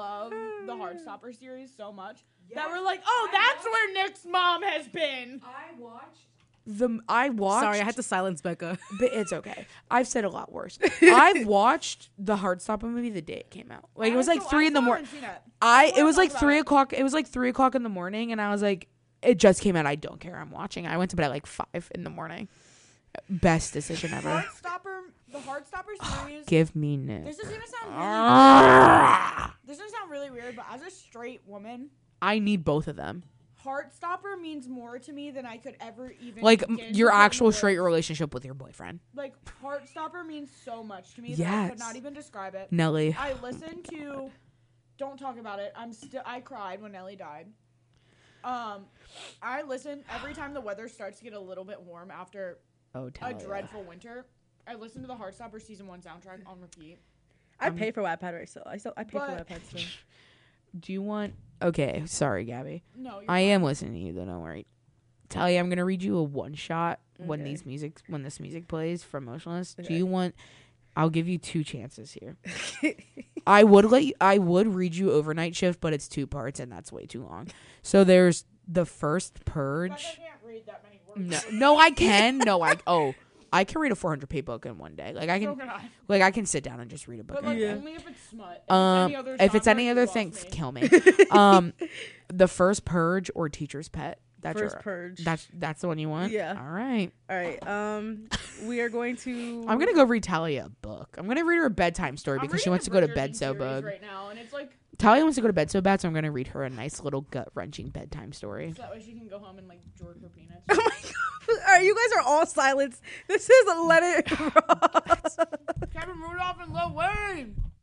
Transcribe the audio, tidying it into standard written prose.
love the Heartstopper series so much that we're like, oh, that's where Nick's mom has been. I watched. Sorry, I had to silence Becca. But it's okay. I've said a lot worse. I've watched the Heartstopper movie the day it came out. Like it was like 3 in the morning. It was like 3 o'clock. It was like 3 o'clock in the morning, and I was like, it just came out. I don't care. I'm watching. I went to bed at like 5 in the morning. Best decision ever. The Heartstopper series. Give me Nick. This is gonna sound really this is gonna sound really weird, but as a straight woman, I need both of them. Heartstopper means more to me than I could ever even Like begin your to put actual into straight words. relationship with your boyfriend. Like Heartstopper means so much to me that I Yes. could not even describe it. Nelly. I listened to Don't Talk About It. I cried when Nelly died. I listen every time the weather starts to get a little bit warm after a dreadful winter. I listen to the Heartstopper season 1 soundtrack on repeat. I pay for Wattpad right still. I pay for But- Wattpad still. Do you want? Okay, sorry, Gabby. No, you're I fine. am listening to you, though. Don't worry. Talia, I'm gonna read you a one shot when Okay. this music plays from Motionless. Do Okay. you want? I'll give you 2 chances here. I would read you Overnight Shift, but it's 2 parts and that's way too long. So there's the first Purge. But I can't read that many words. No, I can. I can read a 400-page book in one day. Like I So can, can I. like I can sit down and just read a book. But like Yeah. only if it's smut. If it's any other genre, thing, you lost me. kill me. The first Purge or Teacher's Pet. That's First Purge. That's the one you want. Yeah. All right. All right. We are going to. I'm gonna go read Talia a book. I'm gonna read her a bedtime story I'm because she reading wants the to go to Bridgerton bed so series bad. right now, and it's like Talia wants to go to bed so bad, so I'm gonna read her a nice little gut wrenching bedtime story. so that way she can go home and like jerk her peanuts. Oh my God. All right, you guys are all silenced. This is Let It Rock. Kevin Rudolph and Lil Wayne.